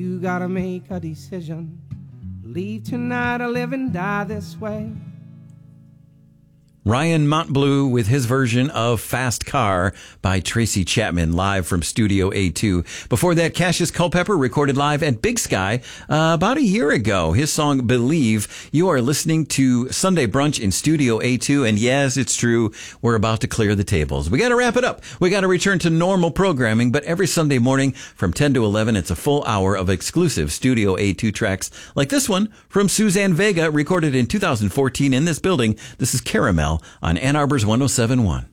You gotta make a decision. Leave tonight or live and die this way. Ryan Montbleu with his version of Fast Car by Tracy Chapman, live from Studio A2. Before that, Cassius Culpepper recorded live at Big Sky about a year ago. His song Believe. You are listening to Sunday Brunch in Studio A2, and yes, it's true, we're about to clear the tables. We got to wrap it up. We got to return to normal programming, but every Sunday morning from 10 to 11, it's a full hour of exclusive Studio A2 tracks like this one from Suzanne Vega, recorded in 2014 in this building. This is Caramel on Ann Arbor's 107.1.